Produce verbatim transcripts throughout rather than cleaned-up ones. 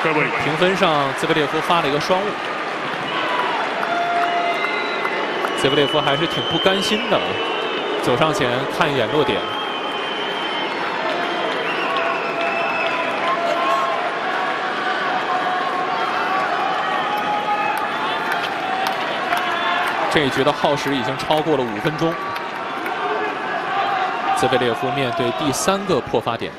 评分上，兹维列夫发了一个双误。兹维列夫还是挺不甘心的，走上前看一眼落点。 这一局的耗时已经超过了五分钟。兹维列夫面对第三个破发点。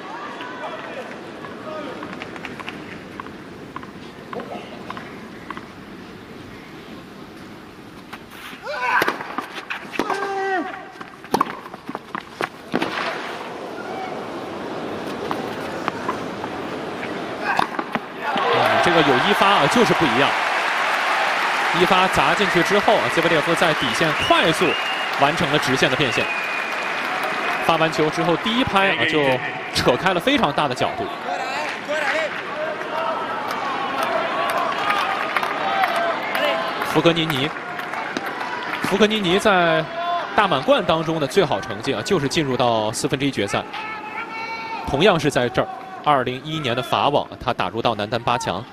嗯，这个有一发啊，就是不一样。 一发砸进去之后，兹维列夫在底线快速完成了直线的变现。发完球之后，第一拍啊就扯开了非常大的角度。福格尼尼，福格尼尼在大满贯当中的最好成绩啊，就是进入到四分之一决赛。同样是在这儿，二零一一年的法网，他打入到男单八强。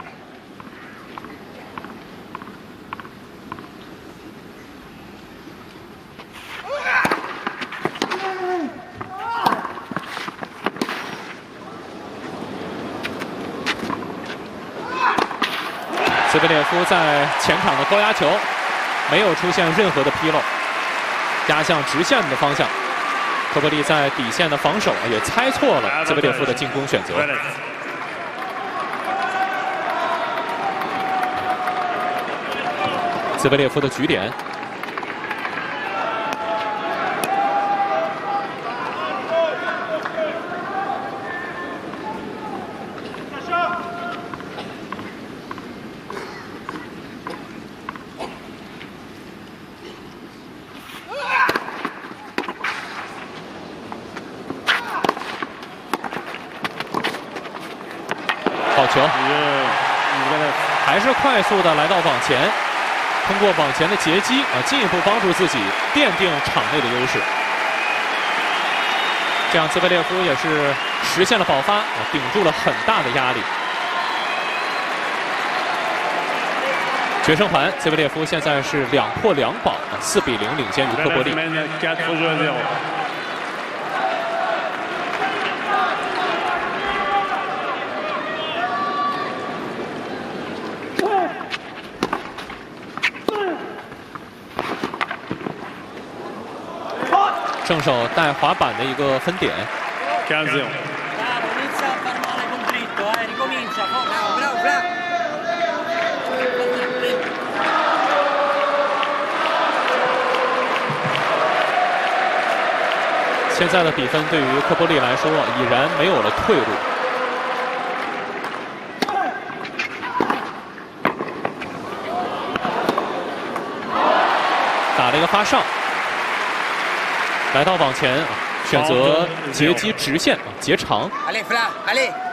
兹维列夫在前场的高压球没有出现任何的纰漏，压向直线的方向。科波利在底线的防守也猜错了兹维列夫的进攻选择。兹维列夫的局点。 好球，还是快速的来到网前，通过网前的截击啊，进一步帮助自己奠定场内的优势。这样，兹维列夫也是实现了保发，啊，顶住了很大的压力。决胜盘，兹维列夫现在是两破两保，四比零领先于科波利。 正手带滑板的一个分点。现在的比分对于科波利来说已然没有了退路。打了一个发上。 来到网前，选择截击直线，截长。